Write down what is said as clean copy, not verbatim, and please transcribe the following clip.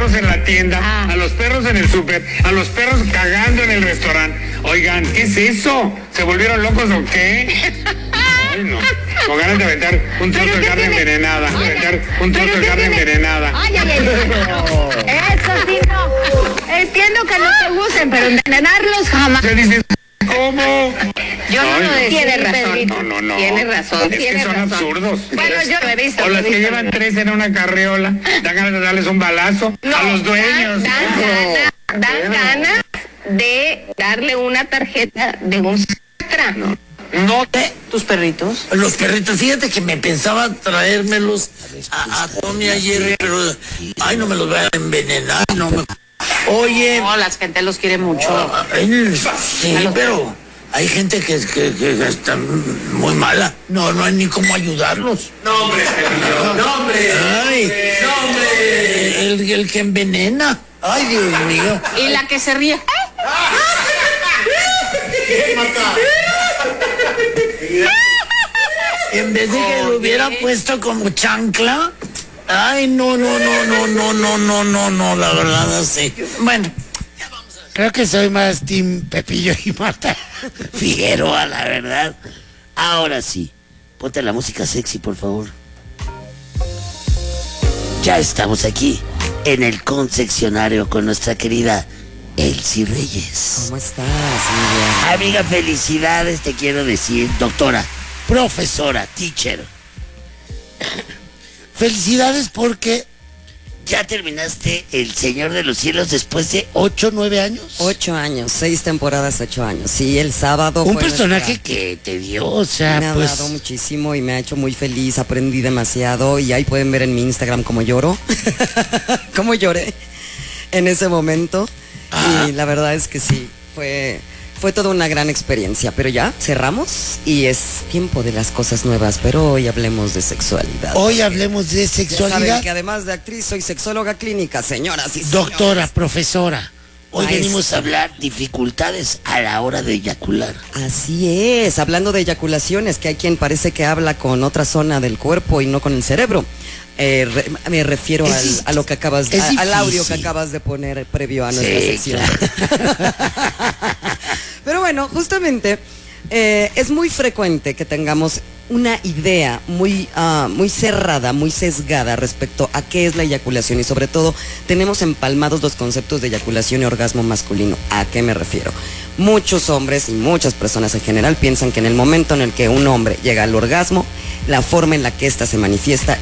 perros en la tienda, a los perros en el súper, a los perros cagando en el restaurante. Oigan, ¿qué es eso? ¿Se volvieron locos o qué? Ay, no. Con ganas de aventar un trozo de carne envenenada. Ay. Eso sí, no. Entiendo que no te gusten, pero envenenarlos jamás. ¿Qué dices? ¿Cómo? Yo no lo decía. Tiene razón. No. Tiene razón. Es que son absurdos. Bueno, yo lo he visto. O los que llevan 3 en una carriola, dan ganas de darles un balazo a los dueños. Dan ganas de darle una tarjeta de un extra. No ¿Tus perritos? Los perritos, fíjate que me pensaba traérmelos a Tommy ayer, pero ay, no me los vayan a envenenar, no me... Oye... No, la gente los quiere mucho. Sí, pero hay gente que está muy mala. No hay ni cómo ayudarlos. No, hombre, Ay, el que envenena. Ay, Dios mío. Y la que se ríe. En vez de que lo hubiera puesto como chancla. Ay, no, la verdad así. Bueno, creo que soy más Team Pepillo y Marta Figueroa, la verdad. Ahora sí, ponte la música sexy, por favor. Ya estamos aquí, en el confeccionario con nuestra querida Elsie Reyes. ¿Cómo estás, Miguel? Amiga, felicidades, te quiero decir, doctora, profesora, teacher. Felicidades porque ya terminaste El Señor de los Cielos después de 8, 9 años. 8 años, 6 temporadas, 8 años. Sí, el sábado Un fue personaje que te dio, o sea, me ha pues... dado muchísimo y me ha hecho muy feliz, aprendí demasiado y ahí pueden ver en mi Instagram cómo lloro, cómo lloré en ese momento. Ajá. Y la verdad es que sí, fue toda una gran experiencia, pero ya cerramos y es tiempo de las cosas nuevas, pero hoy hablemos de sexualidad. Hoy hablemos de Ya saben sexualidad. que además de actriz soy sexóloga clínica, señoras y Doctora, señores. profesora, hoy Maestra. venimos a hablar dificultades a la hora de eyacular. Así es, hablando de eyaculaciones, que hay quien parece que habla con otra zona del cuerpo y no con el cerebro. Me refiero a lo que acabas al audio que acabas de poner previo a nuestra sección. Claro. Pero bueno, justamente es muy frecuente que tengamos una idea muy cerrada, muy sesgada respecto a qué es la eyaculación y sobre todo tenemos empalmados los conceptos de eyaculación y orgasmo masculino. ¿A qué me refiero? Muchos hombres y muchas personas en general piensan que en el momento en el que un hombre llega al orgasmo, la forma en la que ésta se manifiesta